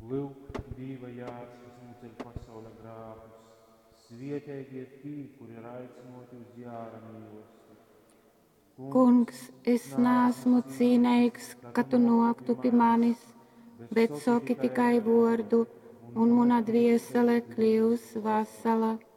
Lūk, Dieva Jēzus, kas noceļ pasaules grēkus, svietēgie tī, kur ir aicinoti uz jēra mīlestību. Kungs, es neesmu cienīgs, ka tu noktu pie manis, bet saki tikai vārdu, un mana dviesele kļūs vesela.